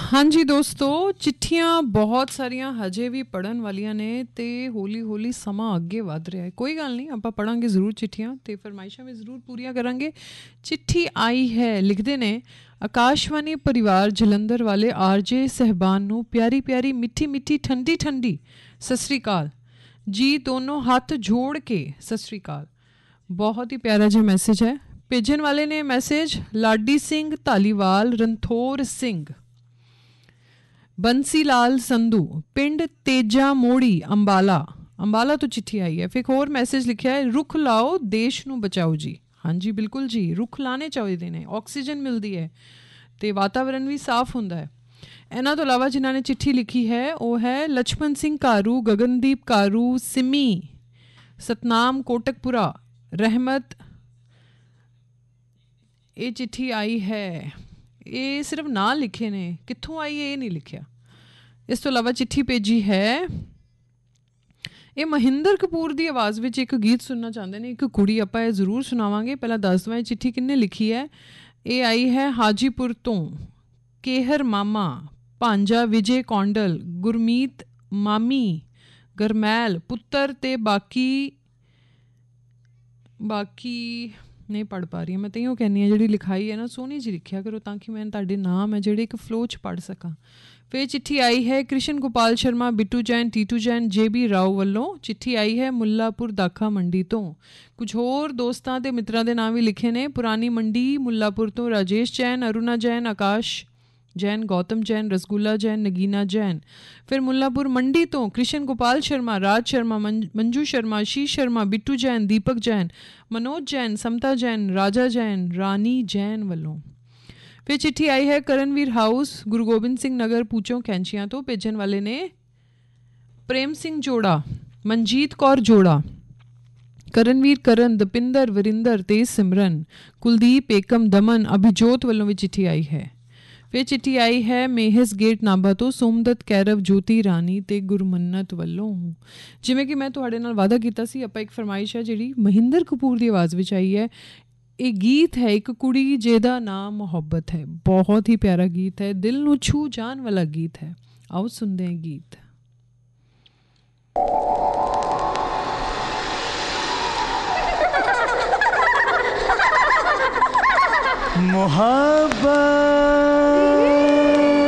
हाँ जी दोस्तों, चिट्ठियाँ बहुत ਸਾਰੀਆਂ ਹਜੇ ਵੀ ਪੜ੍ਹਨ ਵਾਲੀਆਂ ਨੇ ਤੇ ਹੌਲੀ ਹੌਲੀ ਸਮਾਂ ਅੱਗੇ ਵੱਧ ਰਿਹਾ ਹੈ। ਕੋਈ ਗੱਲ ਨਹੀਂ, ਆਪਾਂ ਪੜਾਂਗੇ ਜ਼ਰੂਰ ਚਿੱਠੀਆਂ ਤੇ ਫਰਮਾਇਸ਼ਾਂ ਵੀ ਜ਼ਰੂਰ ਪੂਰੀਆਂ ਕਰਾਂਗੇ। ਚਿੱਠੀ ਆਈ ਹੈ ਲਿਖਦੇ ਨੇ ਆਕਾਸ਼ਵਾਣੀ ਪਰਿਵਾਰ ਜਲੰਧਰ ਵਾਲੇ ਆਰਜੇ ਸਹਿਬਾਨ ਨੂੰ ਪਿਆਰੀ ਪਿਆਰੀ ਮਿੱਠੀ ਮਿੱਠੀ ਠੰਡੀ ਠੰਡੀ ਸਤਿ ਸ਼੍ਰੀ ਅਕਾਲ ਜੀ, ਦੋਨੋਂ ਹੱਥ ਜੋੜ ਕੇ ਸਤਿ ਸ਼੍ਰੀ ਅਕਾਲ। ਬਹੁਤ ਹੀ ਪਿਆਰਾ ਜਿਹਾ ਮੈਸੇਜ ਹੈ। ਭੇਜਣ ਵਾਲੇ ਨੇ ਮੈਸੇਜ ਲਾਡੀ ਸਿੰਘ ਧਾਲੀਵਾਲ, ਰਣਥੋਰ ਸਿੰਘ, ਬੰਸੀ ਲਾਲ ਸੰਧੂ, ਪਿੰਡ ਤੇਜਾ ਮੋੜੀ, ਅੰਬਾਲਾ ਤੋਂ ਚਿੱਠੀ ਆਈ ਹੈ। ਫਿਰ ਇੱਕ ਹੋਰ ਮੈਸੇਜ ਲਿਖਿਆ ਹੈ, ਰੁੱਖ ਲਾਓ ਦੇਸ਼ ਨੂੰ ਬਚਾਓ ਜੀ। ਹਾਂਜੀ ਬਿਲਕੁਲ ਜੀ, ਰੁੱਖ ਲਾਣੇ ਚਾਹੀਦੇ ਨੇ, ਆਕਸੀਜਨ ਮਿਲਦੀ ਹੈ ਤੇ ਵਾਤਾਵਰਨ ਵੀ ਸਾਫ਼ ਹੁੰਦਾ ਹੈ। ਇਹਨਾਂ ਤੋਂ ਇਲਾਵਾ ਜਿਨ੍ਹਾਂ ਨੇ ਚਿੱਠੀ ਲਿਖੀ ਹੈ ਉਹ ਹੈ ਲਛਮਣ ਸਿੰਘ ਕਾਰੂ, ਗਗਨਦੀਪ ਕਾਰੂ, ਸਿਮੀ, ਸਤਨਾਮ ਕੋਟਕਪੁਰਾ, ਰਹਿਮਤ। ਇਹ ਚਿੱਠੀ ਆਈ ਹੈ, ਇਹ ਸਿਰਫ ਨਾਂ ਲਿਖੇ ਨੇ, ਕਿੱਥੋਂ ਆਈ ਇਹ ਨਹੀਂ ਲਿਖਿਆ। ਇਸ ਤੋਂ ਇਲਾਵਾ ਚਿੱਠੀ ਭੇਜੀ ਹੈ, ਇਹ ਮਹਿੰਦਰ ਕਪੂਰ ਦੀ ਆਵਾਜ਼ ਵਿੱਚ ਇੱਕ ਗੀਤ ਸੁਣਨਾ ਚਾਹੁੰਦੇ ਨੇ, ਇੱਕ ਕੁੜੀ। ਆਪਾਂ ਇਹ ਜ਼ਰੂਰ ਸੁਣਾਵਾਂਗੇ। ਪਹਿਲਾਂ ਦੱਸ ਦਵਾਂ ਇਹ ਚਿੱਠੀ ਕਿੰਨੇ ਲਿਖੀ ਹੈ। ਇਹ ਆਈ ਹੈ ਹਾਜੀਪੁਰ ਤੋਂ ਕੇਹਰ ਮਾਮਾ, ਭਾਂਜਾ ਵਿਜੇ ਕੌਂਡਲ, ਗੁਰਮੀਤ ਮਾਮੀ, ਗਰਮੈਲ ਪੁੱਤਰ ਤੇ ਬਾਕੀ नहीं पढ़ पा रही मैं तो यूँ कहनी जी लिखाई है ना सोहनी जी लिखिया करो ताकि मैं तुहाडे नाम है जोड़े एक फ्लो च पढ़ सकां। फिर चिट्ठी आई है कृष्ण गोपाल शर्मा, बिट्टू जैन, टीटू जैन, JB राव वालों। चिट्ठी आई है मुल्लापुर दाखा मंडी तो। कुछ होर दोस्तां ते मित्रां दे नाम भी लिखे ने, पुरानी मंडी मुल्लापुर तो राजेश जैन, अरुणा जैन, आकाश जैन, गौतम जैन, रसगुल्ला जैन, नगीना जैन। फिर मुल्लापुर मंडी तो कृष्ण गोपाल शर्मा, राज शर्मा, मंजू शर्मा, शीश शर्मा, बिट्टू जैन, दीपक जैन, मनोज जैन, समता जैन, राजा जैन, रानी जैन वालों। फिर चिट्ठी आई है करणवीर हाउस, गुरु गोबिंद सिंह नगर, पूचों कैंचियां तो। भेजन वाले ने प्रेम सिंह जोड़ा, मनजीत कौर जोड़ा, करणवीर करण, दपिंदर, वरिंदर, तेज सिमरन, कुलदीप, एकम, दमन, अभिजोत वालों भी चिट्ठी आई है। फिर चिट्ठी आई है मेहस गेट नाभा तो सोमदत्त, कैरव, ज्योति रानी ते गुरमन्नत वालों। जिवें कि मैं तुहाडे नाल वादा कीता सी, आपां एक फरमाइश है जिहड़ी महिंदर कपूर दी आवाज़ विच आई है। ये गीत है एक कुड़ी जिहदा नाम मुहब्बत है। बहुत ही प्यारा गीत है, दिल नूं छू जाण वाला गीत है। आओ सुनदे हैं गीत। मुहब्बत